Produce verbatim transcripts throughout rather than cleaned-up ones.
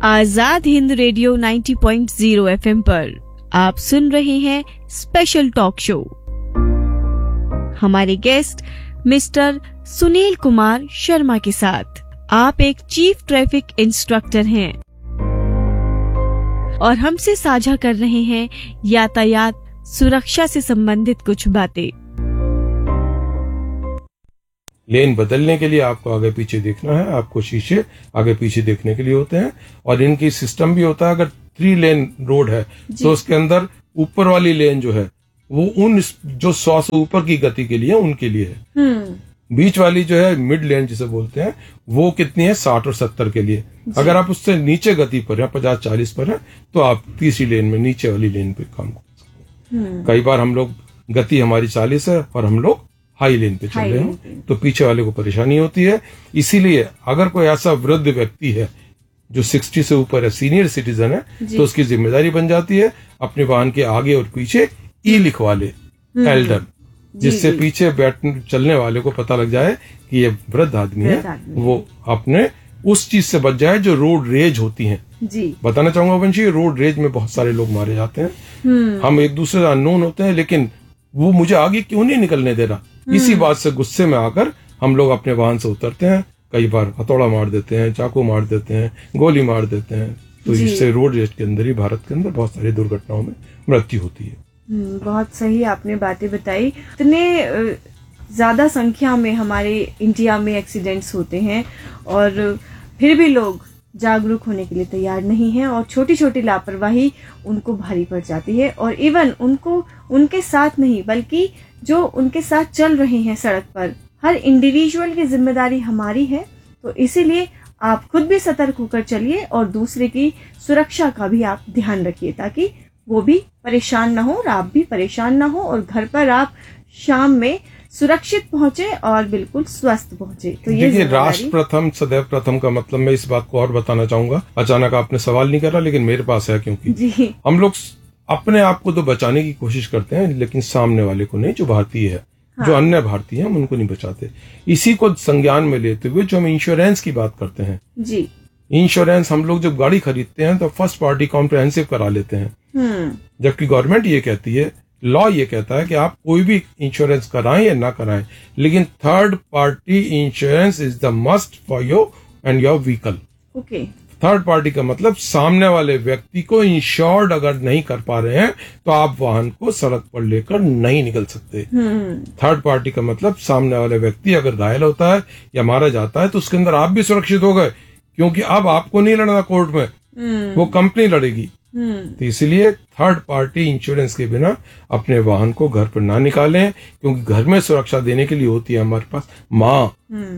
Azad Hind radio नब्बे point शून्य FM पर आप सुन रहे हैं स्पेशल टॉक शो। हमारे गेस्ट मिस्टर सुनील कुमार शर्मा के साथ। आप एक चीफ ट्रैफिक इंस्ट्रक्टर हैं और हमसे साझा कर रहे हैं यातायात सुरक्षा से संबंधित कुछ बातें। लेन बदलने के लिए आपको आगे पीछे देखना है, आपको शीशे आगे पीछे देखने के लिए होते हैं और इनकी सिस्टम भी होता है। अगर थ्री लेन रोड है तो उसके अंदर ऊपर वाली लेन जो है वो उन जो सौ से ऊपर की गति के लिए उनके लिए है। बीच वाली जो है मिड लेन जिसे बोलते हैं वो कितनी है, साठ और सत्तर के लिए। अगर आप उससे नीचे गति पर है, पचास चालीस पर है, तो आप तीसरी लेन में नीचे वाली लेन पे काम कर सकते हैं। कई बार हम लोग गति हमारी चालीस है और हम लोग हाई लेन पे चल रहे हैं तो पीछे वाले को परेशानी होती है। इसीलिए अगर कोई ऐसा वृद्ध व्यक्ति है जो साठ से ऊपर है, सीनियर सिटीजन है, तो उसकी जिम्मेदारी बन जाती है अपने वाहन के आगे और पीछे ई लिखवा ले, एल्डर, जिससे पीछे बैठ चलने वाले को पता लग जाए कि ये वृद्ध आदमी है, वो अपने उस चीज से बच जाए जो रोड रेज होती है। जी। बताना चाहूंगा वंशी, रोड रेज में बहुत सारे लोग मारे जाते हैं। हम एक दूसरे से अननोन होते हैं लेकिन वो मुझे आगे क्यों नहीं निकलने दे रहा, इसी बात से गुस्से में आकर हम लोग अपने वाहन से उतरते हैं। कई बार हथौड़ा मार देते हैं, चाकू मार देते हैं, गोली मार देते हैं। तो इससे रोड रेज के अंदर ही भारत के अंदर बहुत सारी दुर्घटनाओं में मृत्यु होती है। बहुत सही आपने बातें बताई। इतने ज्यादा संख्या में हमारे इंडिया में एक्सीडेंट्स होते हैं और फिर भी लोग जागरूक होने के लिए तैयार नहीं है और छोटी छोटी लापरवाही उनको भारी पड़ जाती है। और इवन उनको उनके साथ नहीं बल्कि जो उनके साथ चल रहे हैं सड़क पर, हर इंडिविजुअल की जिम्मेदारी हमारी है। तो इसीलिए आप खुद भी सतर्क होकर चलिए और दूसरे की सुरक्षा का भी आप ध्यान रखिए ताकि वो भी परेशान ना हो और आप भी परेशान ना हो और घर पर आप शाम में सुरक्षित पहुंचे और बिल्कुल स्वस्थ पहुंचे। तो ये देखिए, राष्ट्र प्रथम सदैव प्रथम का मतलब मैं इस बात को और बताना चाहूंगा। अचानक आपने सवाल नहीं करा लेकिन मेरे पास है, क्योंकि हम लोग अपने आप को तो बचाने की कोशिश करते हैं लेकिन सामने वाले को नहीं, जो भारतीय है, हाँ। जो अन्य भारतीय है, हम उनको नहीं बचाते। इसी को संज्ञान में लेते हुए जो हम इंश्योरेंस की बात करते हैं जी, इंश्योरेंस हम लोग जब गाड़ी खरीदते हैं तो फर्स्ट पार्टी कॉम्प्रिहेंसिव करा लेते हैं, जबकि गवर्नमेंट ये कहती है, लॉ ये कहता है कि आप कोई भी इंश्योरेंस कराएं या ना कराएं, लेकिन third party insurance is the must for your and your vehicle. Okay, third party का मतलब सामने वाले व्यक्ति को इंश्योर्ड अगर नहीं कर पा रहे हैं तो आप वाहन को सड़क पर लेकर नहीं निकल सकते। थर्ड पार्टी का मतलब सामने वाले व्यक्ति अगर घायल होता है या मारा जाता है तो उसके अंदर आप भी सुरक्षित हो गए, क्योंकि अब आपको नहीं लड़ना कोर्ट में, वो कंपनी लड़ेगी। तो इसलिए थर्ड पार्टी इंश्योरेंस के बिना अपने वाहन को घर पर ना निकालें, क्योंकि घर में सुरक्षा देने के लिए होती है हमारे पास माँ,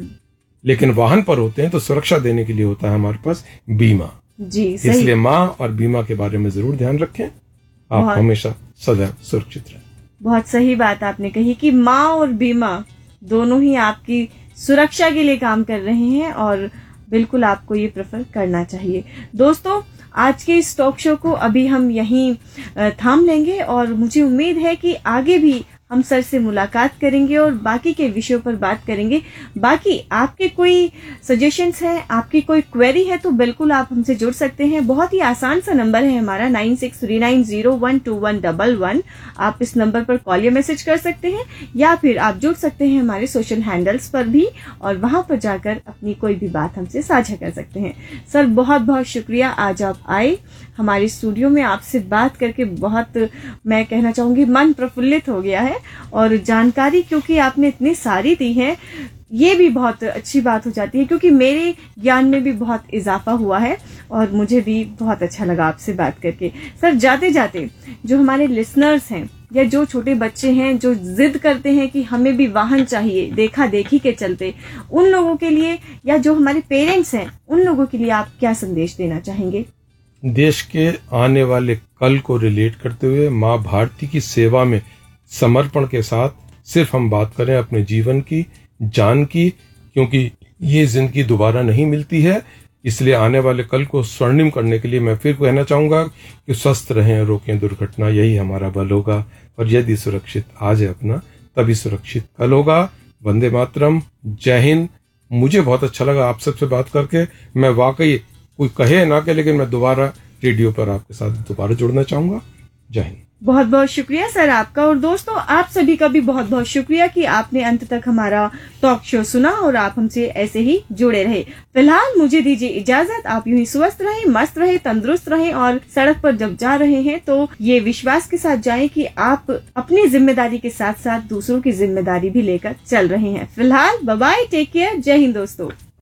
लेकिन वाहन पर होते हैं तो सुरक्षा देने के लिए होता है हमारे पास बीमा जी। इसलिए माँ और बीमा के बारे में जरूर ध्यान रखें, आप हमेशा सदैव सुरक्षित रहें। बहुत सही बात आपने कही कि माँ और बीमा दोनों ही आपकी सुरक्षा के लिए काम कर रहे हैं और बिल्कुल आपको ये प्रेफर करना चाहिए। दोस्तों, आज के इस टॉक शो को अभी हम यहीं थाम लेंगे और मुझे उम्मीद है कि आगे भी हम सर से मुलाकात करेंगे और बाकी के विषयों पर बात करेंगे। बाकी आपके कोई सजेशंस हैं, आपकी कोई क्वेरी है तो बिल्कुल आप हमसे जुड़ सकते हैं। बहुत ही आसान सा नंबर है हमारा nine six three nine zero one two one double one. आप इस नंबर पर कॉल या मैसेज कर सकते हैं या फिर आप जुड़ सकते हैं हमारे सोशल हैंडल्स पर भी और वहां पर जाकर अपनी कोई भी बात हमसे साझा कर सकते हैं। सर, बहुत बहुत शुक्रिया, आज आप आए हमारे स्टूडियो में। आपसे बात करके बहुत, मैं कहना चाहूंगी, मन प्रफुल्लित हो गया है और जानकारी क्योंकि आपने इतनी सारी दी है, ये भी बहुत अच्छी बात हो जाती है क्योंकि मेरे ज्ञान में भी बहुत इजाफा हुआ है और मुझे भी बहुत अच्छा लगा आपसे बात करके। सर, जाते जाते जो हमारे लिसनर्स हैं या जो छोटे बच्चे हैं जो जिद करते हैं कि हमें भी वाहन चाहिए देखा देखी के चलते, उन लोगों के लिए या जो हमारे पेरेंट्स हैं उन लोगों के लिए आप क्या संदेश देना चाहेंगे? देश के आने वाले कल को रिलेट करते हुए माँ भारती की सेवा में समर्पण के साथ सिर्फ हम बात करें अपने जीवन की, जान की, क्योंकि ये जिंदगी दोबारा नहीं मिलती है। इसलिए आने वाले कल को स्वर्णिम करने के लिए मैं फिर कहना चाहूंगा कि स्वस्थ रहें, रोकें दुर्घटना, यही हमारा बल होगा। और यदि सुरक्षित आज है अपना, तभी सुरक्षित कल होगा। वंदे मातरम, जय हिंद। मुझे बहुत अच्छा लगा आप सबसे बात करके। मैं वाकई कोई कहे ना कहे, लेकिन मैं दोबारा रेडियो पर आपके साथ दोबारा जुड़ना चाहूंगा। जय हिंद। बहुत बहुत शुक्रिया सर आपका। और दोस्तों आप सभी का भी बहुत बहुत शुक्रिया कि आपने अंत तक हमारा टॉक शो सुना और आप हमसे ऐसे ही जुड़े रहे। फिलहाल मुझे दीजिए इजाजत। आप यूं ही स्वस्थ रहें, मस्त रहें, तंदुरुस्त रहें और सड़क पर जब जा रहे हैं तो ये विश्वास के साथ जाएं कि आप अपनी जिम्मेदारी के साथ साथ दूसरों की जिम्मेदारी भी लेकर चल रहे हैं। फिलहाल बाय बाय, टेक केयर, जय हिंद दोस्तों।